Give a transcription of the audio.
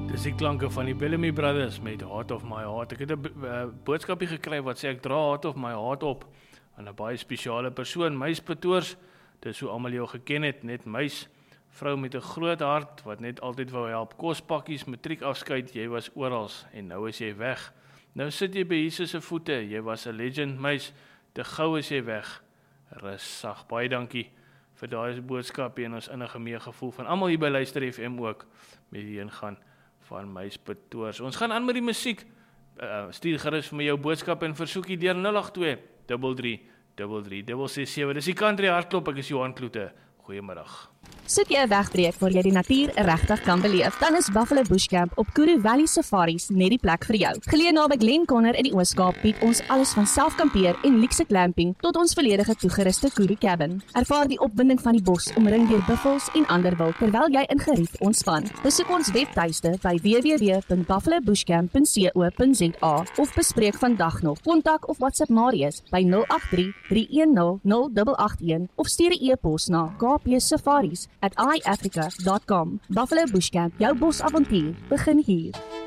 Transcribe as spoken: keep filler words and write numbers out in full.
Dis die klanke van die Bellamy Brothers met Heart of My Heart. Ek het 'n uh, boodskapie gekry wat sê ek dra Heart of My Heart op aan 'n baie spesiale persoon, Meis Petoors. Dis hoe almal jou geken het, net Meis, vrou met 'n groot hart wat net altyd wou help. Kospakkies, matriek afskeid, jy was oral en nou is jy weg. Nou sit jy by Jesus se voete, jy was 'n legend, Meis, te gou is jy weg. Rustig, baie dankie vir daai boodskapie en ons innige meegevoel van almal hier by Luister F M ook met hierheen gaan van Meis Petoors. Ons gaan aan met die musiek. Uh, stuur gerus vir my jou boodskap en versoekie deur nul agt twee, drie drie, drie drie, ses ses sewe. Dis die Country Hartklop, ek is Johan Kloete. Goeiemiddag. Soek jy 'n wegbreek waar jy die natuur regtig kan beleef, dan is Buffalo Bush Camp op Kuru Valley Safaris net die plek vir jou. Geleë naby Glencorner in die Oos-Kaap bied ons alles van selfkampeer en luxe glamping tot ons volledige toegeruste Kuru cabin. Ervaar die opwinding van die bos omring deur buffels en ander wild terwyl jy in gerief ontspan. Besoek ons webtuiste by w w w punt buffalo bush camp punt co punt za of bespreek vandag nog. Kontak of WhatsApp Marius by nul agt drie, drie een nul, nul agt agt een of stuur 'n e-pos na k p safaris at i africa dot com. Buffalo Bush Camp, jou bosavontuur begin hier.